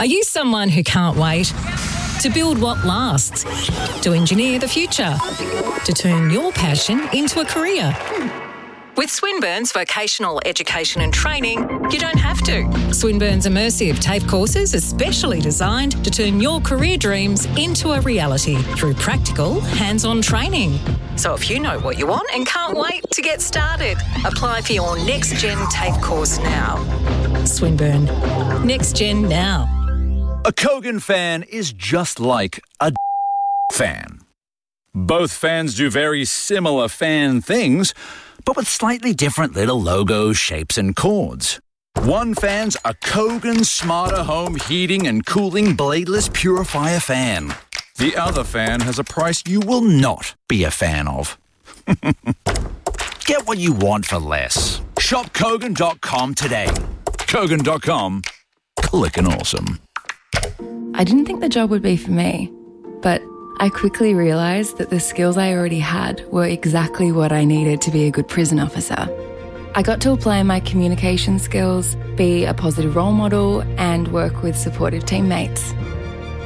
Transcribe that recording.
Are you someone who can't wait to build what lasts, to engineer the future, to turn your passion into a career? With Swinburne's vocational education and training, you don't have to. Swinburne's immersive TAFE courses are specially designed to turn your career dreams into a reality through practical, hands-on training. So if you know what you want and can't wait to get started, apply for your Next Gen TAFE course now. Swinburne. Next Gen now. A Kogan fan is just like a fan. Both fans do very similar fan things, but with slightly different little logos, shapes and chords. One fan's a Kogan Smarter Home Heating and Cooling Bladeless Purifier fan. The other fan has a price you will not be a fan of. Get what you want for less. Shop Kogan.com today. Kogan.com. Clickin' awesome. I didn't think the job would be for me, but I quickly realised that the skills I already had were exactly what I needed to be a good prison officer. I got to apply my communication skills, be a positive role model, and work with supportive teammates.